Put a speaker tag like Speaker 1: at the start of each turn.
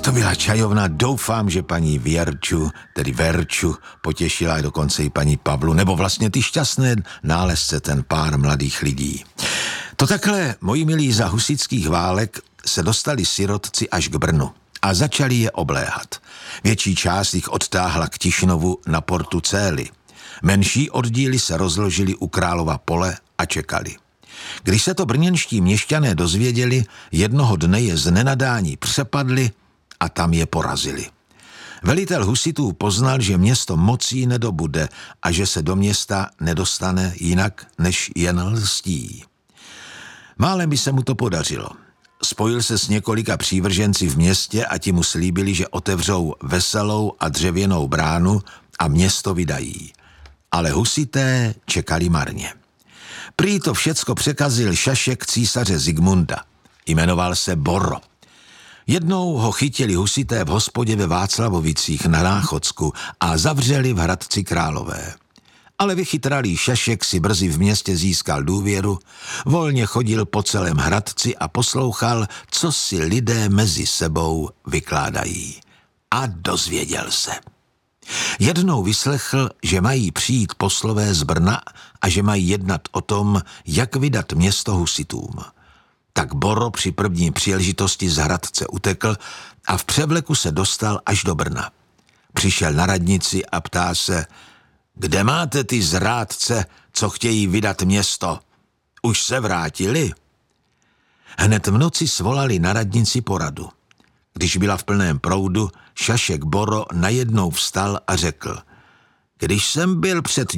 Speaker 1: To byla čajovna, doufám, že paní Verču potěšila i dokonce i paní Pavlu, nebo vlastně ty šťastné nálezce, ten pár mladých lidí. To takhle, moji milí, za husitských válek se dostali sirotci až k Brnu a začali je obléhat. Větší část jich odtáhla k Tišnovu na portu Cély. Menší oddíly se rozložili u Králova Pole a čekali. Když se to brněnští měšťané dozvěděli, jednoho dne je z nenadání přepadli a tam je porazili. Velitel husitů poznal, že město mocí nedobude a že se do města nedostane jinak, než jen lstí. Málem by se mu to podařilo. Spojil se s několika přívrženci v městě a ti mu slíbili, že otevřou veselou a dřevěnou bránu a město vydají. Ale husité čekali marně. Prý to všecko překazil šašek císaře Zikmunda. Jmenoval se Borro. Jednou ho chytili husité v hospodě ve Václavovicích na Náchodsku a zavřeli v Hradci Králové. Ale vychytralý šašek si brzy v městě získal důvěru, volně chodil po celém Hradci a poslouchal, co si lidé mezi sebou vykládají. A dozvěděl se. Jednou vyslechl, že mají přijít poslové z Brna a že mají jednat o tom, jak vydat město husitům. Tak Borro při první příležitosti z Hradce utekl a v převleku se dostal až do Brna. Přišel na radnici a ptá se, kde máte ty zrádce, co chtějí vydat město? Už se vrátili? Hned v noci svolali na radnici poradu. Když byla v plném proudu, šašek Borro najednou vstal a řekl, když jsem byl před